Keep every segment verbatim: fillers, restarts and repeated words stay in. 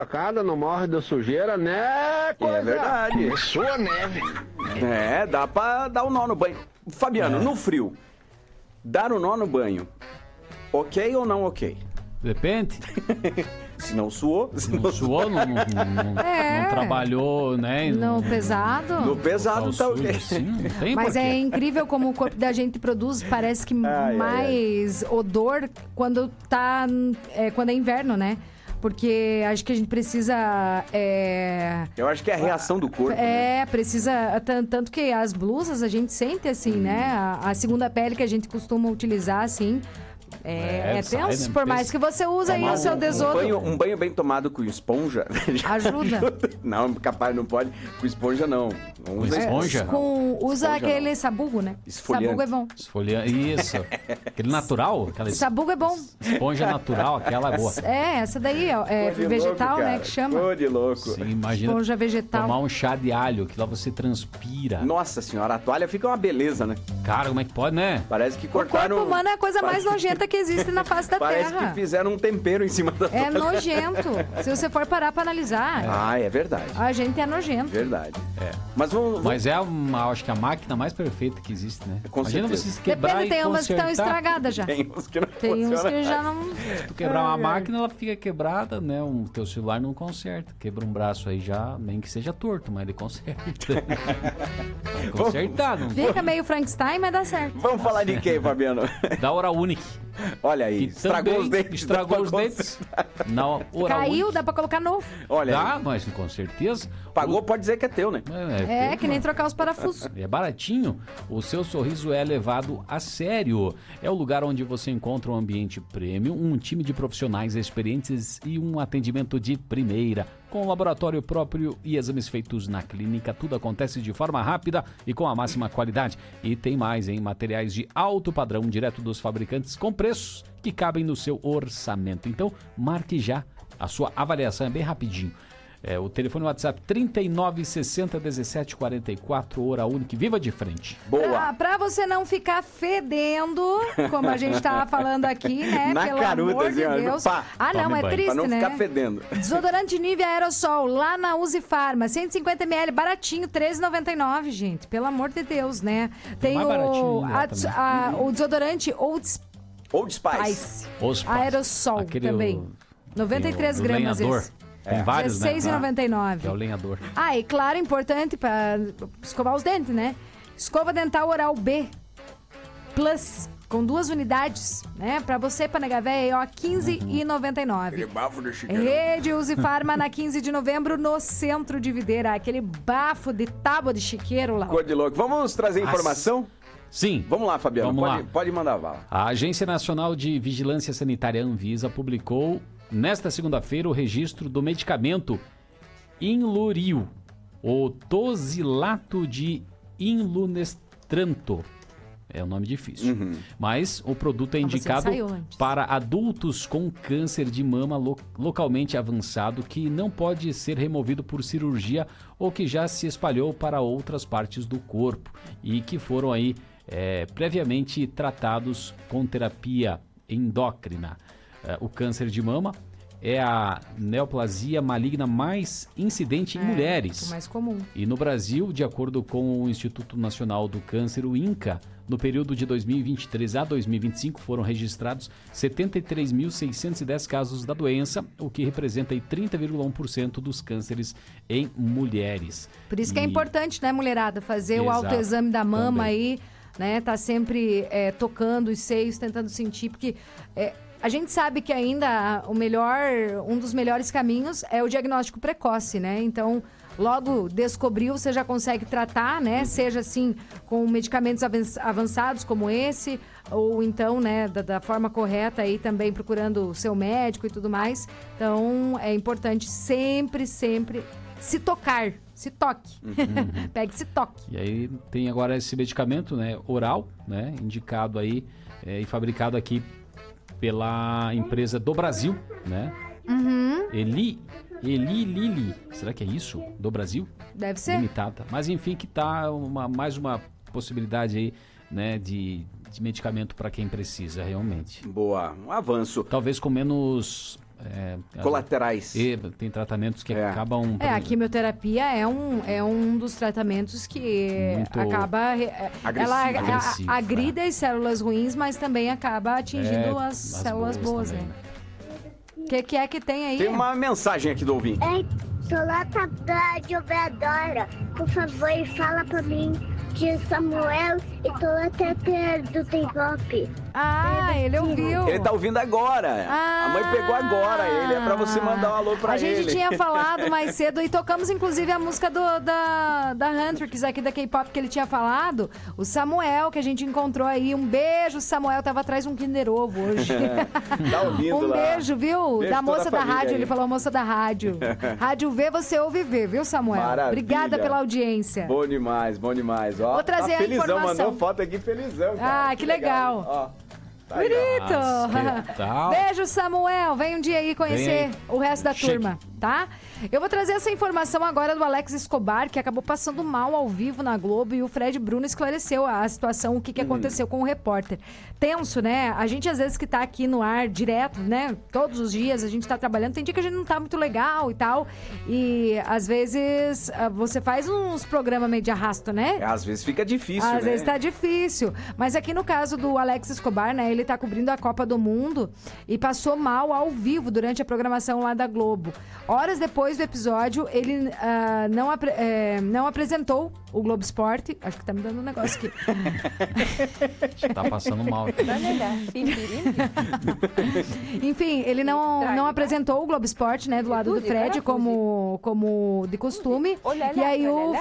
Cada não morre da sujeira, né? Coisa? É verdade. Sua neve. É, dá pra dar um nó no banho. Fabiano, é. no frio, dar um nó no banho, ok ou não ok? Depende. Se não suou... Se não, não suou, não, não, não, é. não trabalhou, né? No pesado. No pesado tá ok. Assim, não tem Mas porquê. É incrível como o corpo da gente produz, parece que ai, mais ai, ai. odor quando tá... É, quando é inverno, né? Porque acho que a gente precisa... É... Eu acho que é a reação do corpo. É, né? precisa... Tanto que as blusas a gente sente assim, hum. né? A, a segunda pele que a gente costuma utilizar, assim... É, é, é tenso, sai, né? Por mais que você use aí o seu desodorante. Um banho, um banho bem tomado com esponja ajuda. ajuda. Não, capaz, não pode. Com esponja, não. Não usa com esponja? Com, usa esponja, aquele não. sabugo, né? Esfoliante. Sabugo é bom. Esfoliante, isso. Aquele natural? Aquela es... Sabugo é bom. Esponja natural, aquela é boa. É, essa daí ó, é vegetal, louco, né? Que chama. Pô de louco. Sim, imagina esponja vegetal. Tomar um chá de alho, que lá você transpira. Nossa senhora, a toalha fica uma beleza, né? Cara, como é que pode, né? Parece que cortaram... O corpo humano é a coisa mais nojenta que existe na face da Parece terra. que fizeram um tempero em cima da toalha. É nojento. Se você for parar pra analisar. É. Ah, é verdade. A gente é nojento. Verdade. É. Mas vamos, vamos... Mas é, uma, acho que a máquina mais perfeita que existe, né? Com Imagina certeza. vocês quebrar Depende, e tem umas que estão consertar. estragadas já. Tem uns que não Tem uns que já não... Se tu quebrar uma máquina, ela fica quebrada, né? O teu celular não conserta. Quebra um braço aí já, nem que seja torto, mas ele conserta. Vai consertar, não fica meio Frankenstein, mas dá certo. Vamos falar de quem, Fabiano? Da Oral Unique. Olha aí, que estragou os dentes. Estragou os dentes. Não, Caiu, Unique. dá pra colocar novo. Olha dá, aí. mas com certeza. Pagou, o... pode dizer que é teu, né? É, é teu, que nem mano. Trocar os parafusos. É baratinho. O seu sorriso é levado a sério. É o lugar onde você encontra um ambiente premium, um time de profissionais experientes e um atendimento de primeira. Com laboratório próprio e exames feitos na clínica, tudo acontece de forma rápida e com a máxima qualidade. E tem mais, hein? Materiais de alto padrão, direto dos fabricantes, com preços que cabem no seu orçamento. Então, marque já. A sua avaliação é bem rapidinho. É, o telefone WhatsApp trinta e nove, sessenta, dezessete, quarenta e quatro, Oral Unique, viva de frente. Boa! Pra, pra você não ficar fedendo, como a gente tava falando aqui, né? Na Pelo caruda, amor de assim, Deus. pá, ah, não, é banho. triste, pra não né? ficar fedendo. Desodorante Nivea Aerosol, lá na Uzi Farma, cento e cinquenta mililitros, baratinho, treze reais e noventa e nove centavos, gente. Pelo amor de Deus, né? Tem mais o, baratinho a, a, o desodorante Old Spice. Old Spice. Old Spice. Aerosol Aquele também. o, noventa e três o, gramas lenhador. esse. Tem é. vários, dezesseis reais e noventa e nove centavos. Que é o lenhador. Ah, e claro, importante para escovar os dentes, né? Escova dental Oral B Plus, com duas unidades, né? Pra você, pra nega véia, ó, quinze reais e noventa e nove Aquele bafo de chiqueiro. Rede Uzi Farma na quinze de novembro, no centro de Videira. Aquele bafo de tábua de chiqueiro lá. Cor de louco. Vamos trazer informação? Sim. Vamos lá, Fabiano. Vamos pode, lá. pode mandar bala. A Agência Nacional de Vigilância Sanitária Anvisa publicou nesta segunda-feira o registro do medicamento Inluril, o tosilato de inlunestranto. É um nome difícil. Uhum. Mas o produto é indicado para adultos com câncer de mama lo- localmente avançado que não pode ser removido por cirurgia ou que já se espalhou para outras partes do corpo e que foram aí é, previamente tratados com terapia endócrina. É, o câncer de mama é a neoplasia maligna mais incidente em é, mulheres. O mais comum. E no Brasil, de acordo com o Instituto Nacional do Câncer, o INCA, no período de dois mil e vinte e três a dois mil e vinte e cinco foram registrados setenta e três mil seiscentos e dez casos da doença, o que representa aí trinta vírgula um por cento dos cânceres em mulheres. Por isso e... que é importante, né, mulherada, fazer Exato. o autoexame da mama Também. aí, né, tá sempre é, tocando os seios, tentando sentir, porque é, a gente sabe que ainda o melhor, um dos melhores caminhos é o diagnóstico precoce, né, então logo descobriu, você já consegue tratar, né, seja assim com medicamentos avançados como esse, ou então, né, da, da forma correta aí também procurando o seu médico e tudo mais. Então é importante sempre, sempre se tocar, se toque. Uhum. Pegue se toque. E aí tem agora esse medicamento, né, oral, né, indicado aí é, e fabricado aqui pela empresa do Brasil, né? Uhum. Eli, Eli Lilly, será que é isso? Do Brasil? Deve ser. Limitada. Mas enfim, que tá uma, mais uma possibilidade aí, né, de, de medicamento para quem precisa realmente. Boa, um avanço. Talvez com menos É, Colaterais. E tem tratamentos que É. acabam... É, a quimioterapia é um, é um dos tratamentos que Muito acaba... é, agressivo. ela Agressivo, a- agride as células ruins, mas também acaba atingindo É, as, as células boas boas, também, né? O que, que é que tem aí? Tem uma mensagem aqui do ouvinte. Ei, Solata da Jovem por favor, fala pra mim de Samuel e Solata do T-Pop. Ah, ele ouviu. Ele tá ouvindo agora. Ah, A mãe pegou agora ele. É pra você mandar um alô pra a ele. gente tinha falado mais cedo e tocamos inclusive a música do, da, da Huntrix aqui da K-pop que ele tinha falado. O Samuel, que a gente encontrou aí. Um beijo, Samuel. Tava atrás de um Kinder Ovo hoje. Tá ouvindo Um lá. beijo, viu? Beijo da toda moça a da família rádio. aí. Ele falou moça da rádio. Rádio V, você ouve V, viu, Samuel? Maravilha. Obrigada pela audiência. Bom demais, bom demais. Ó, Vou trazer tá a felizão, informação. mandou foto aqui felizão, cara. Ah, que legal. Ó, tá aí, ó. Bonito! Nossa, que tal? Beijo, Samuel. Vem um dia aí conhecer Vem aí. o resto da Chique. turma, tá? Eu vou trazer essa informação agora do Alex Escobar, que acabou passando mal ao vivo na Globo, e o Fred Bruno esclareceu a situação, o que, que aconteceu com o repórter. Tenso, né? A gente, às vezes, que tá aqui no ar direto, né? Todos os dias a gente tá trabalhando, tem dia que a gente não tá muito legal e tal. E, às vezes, ah, você faz uns programas meio de arrasto, né? É, às vezes fica difícil, Às né? vezes tá difícil. Mas aqui no caso do Alex Escobar, né? Ele tá cobrindo a Copa do Mundo e passou mal ao vivo durante a programação lá da Globo. Horas depois do episódio, ele ah, não, apre- eh, não apresentou o Globo Esporte. Acho que tá me dando um negócio aqui. Tá passando mal. Enfim, ele não, não apresentou o Globo Esporte, né? Do lado do Fred, como, como de costume. E aí o...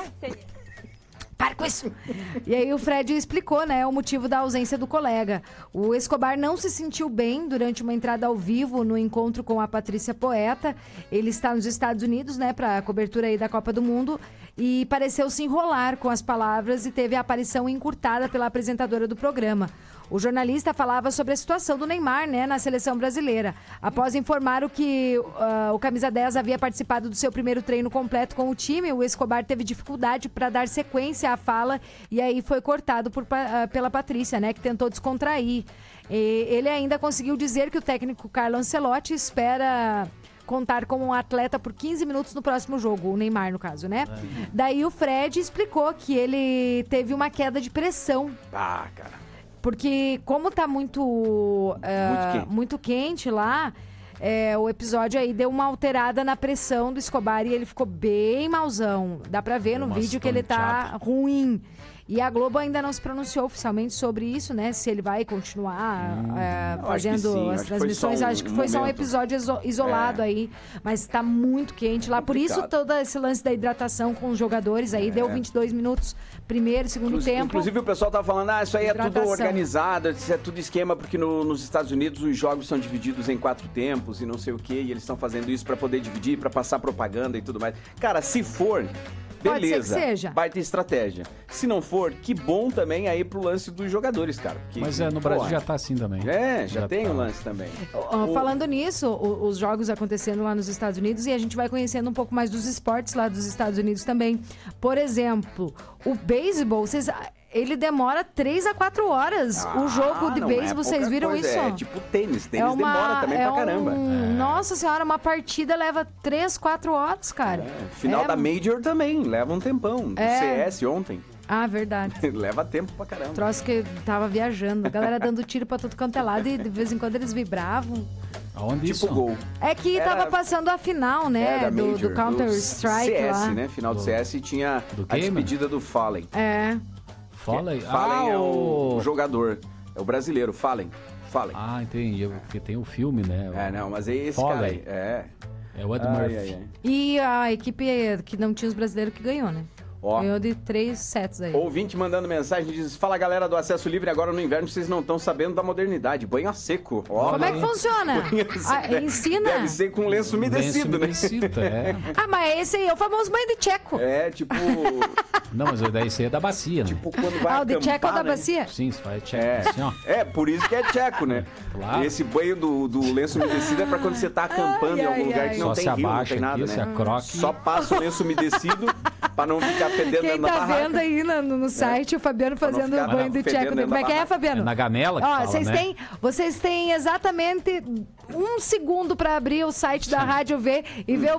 Para com isso! E aí o Fred explicou, né, o motivo da ausência do colega. O Escobar não se sentiu bem durante uma entrada ao vivo no encontro com a Patrícia Poeta. Ele está nos Estados Unidos, né, para a cobertura aí da Copa do Mundo, e pareceu se enrolar com as palavras e teve a aparição encurtada pela apresentadora do programa. O jornalista falava sobre a situação do Neymar, né, na seleção brasileira. Após informar o que uh, o camisa dez havia participado do seu primeiro treino completo com o time, o Escobar teve dificuldade para dar sequência à fala e aí foi cortado por, uh, pela Patrícia, né, que tentou descontrair. E ele ainda conseguiu dizer que o técnico Carlo Ancelotti espera contar como um atleta por quinze minutos no próximo jogo, o Neymar no caso, né? É. Daí o Fred explicou que ele teve uma queda de pressão. Ah, cara. Porque como tá muito, uh, muito, quente. muito quente lá, é, o episódio aí deu uma alterada na pressão do Escobar e ele ficou bem mauzão. Dá pra ver Deu no umas vídeo que ele tá tonteadas. ruim. E a Globo ainda não se pronunciou oficialmente sobre isso, né? Se ele vai continuar Hum, é, eu acho que fazendo sim, as acho que foi transmissões. só um Acho que foi só um momento. episódio iso- isolado É. aí. Mas tá muito quente lá. Por isso Complicado. todo esse lance da hidratação com os jogadores aí. Deu vinte e dois minutos primeiro, segundo Inclusive, tempo. inclusive o pessoal tava falando, ah, isso aí é tudo Hidratação. organizado, isso é tudo esquema, porque no- nos Estados Unidos os jogos são divididos em quatro tempos e não sei o quê, e eles estão fazendo isso pra poder dividir, pra passar propaganda e tudo mais. Cara, se for, Pode ser que beleza, seja. vai ter estratégia. Se não for, que bom também aí pro lance dos jogadores, cara. porque, Mas é, no pô, Brasil já tá assim também. É, já, tem tá. o lance também. Ó, O- Falando nisso, o- os jogos acontecendo lá nos Estados Unidos e a gente vai conhecendo um pouco mais dos esportes lá dos Estados Unidos também. Por exemplo, o beisebol, vocês, ele demora três a quatro horas. Ah, o jogo de não beisebol, é vocês pouca viram coisa, isso? É tipo tênis, tênis demora também é pra caramba. um- Nossa senhora, uma partida leva três, quatro horas, cara. É, final É- da Major também, leva um tempão. Do É. C S ontem, Ah, verdade. leva tempo pra caramba. Troço que tava viajando. A galera dando tiro pra tudo quanto é lado e de vez em quando eles vibravam. Aonde Tipo isso? gol. É que Era- tava passando a final, É, né? da do, Major, do Counter-Strike C S, lá. né? Final do C S tinha Do a quê, mano? despedida do Fallen. É. Fallen? Fallen ah, é o... o... jogador, é o brasileiro, Fallen. Fallen. Ah, entendi. Porque tem o filme, né? É, não, mas é esse Fallen. cara aí. É. É o Ed Ai, Murphy. ai, ai. E a equipe que não tinha os brasileiros que ganhou, né? Ó, Ganhou de três sets aí. ouvinte mandando mensagem, diz, fala galera do Acesso Livre, agora no inverno vocês não estão sabendo da modernidade, banho a seco. Ó, Como é que funciona? Ah, deve- ensina? Deve ser com lenço umedecido, né? Umedecido, é. Ah, mas esse aí é o famoso banho de tcheco. É, tipo, Não, mas daí isso aí é da bacia, né? tipo quando vai Ah, o de acampar, tcheco é o da né? bacia? Sim, você faz check É. assim, ó. É, por isso que é tcheco, né? Claro. Esse banho do, do lenço umedecido é pra quando você tá acampando Ai, em algum ai, lugar ai. que não Só tem se rio, não abaixa tem nada, aqui, se né? acroque. Só passa o lenço umedecido pra não ficar fedendo Quem na tá barraca. vendo aí no, no, no site, o Fabiano Pra não fazendo ficar o banho do fedendo tcheco. dentro Como é da que é, barraca. Fabiano? É na gamela que Ó, fala, vocês né? têm, vocês têm exatamente um segundo pra abrir o site da Rádio V e ver o